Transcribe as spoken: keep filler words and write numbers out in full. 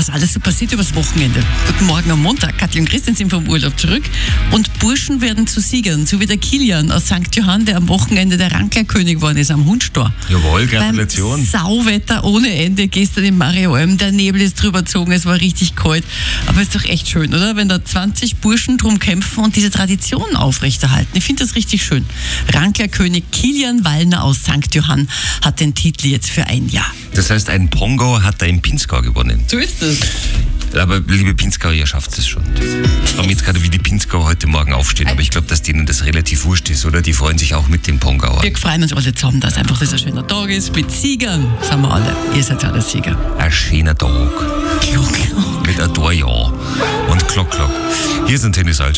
was alles so passiert übers Wochenende. Guten Morgen am Montag. Kathi und Christian sind vom Urlaub zurück und Burschen werden zu Siegern, so wie der Kilian aus Sankt Johann, der am Wochenende der Ranklerkönig geworden ist am Hundstor. Jawohl, Gratulation. Beim Sauwetter ohne Ende gestern in Marialm, der Nebel ist drüber gezogen, es war richtig kalt. Aber es ist doch echt schön, oder? Wenn da zwanzig Burschen drum kämpfen und diese Tradition aufrechterhalten. Ich finde das richtig schön. Ranklerkönig Kilian Wallner aus Sankt Johann hat den Titel jetzt für ein Jahr. Das heißt, ein Pongo hat er im Pinzgau gewonnen. So ist es. Aber liebe Pinzgauer, ihr schafft es schon. Ich frage mich jetzt gerade, wie die Pinzgauer heute Morgen aufstehen, aber ich glaube, dass denen das relativ wurscht ist, oder? Die freuen sich auch mit den Pongauern. Wir freuen uns alle zusammen, dass einfach das ein schöner Tag ist. Mit Siegern sind wir alle. Ihr seid alle Sieger. Ein schöner Tag. Klock, klock. Mit ein Tor, ja. Und Klock, Klock. Hier sind Tennis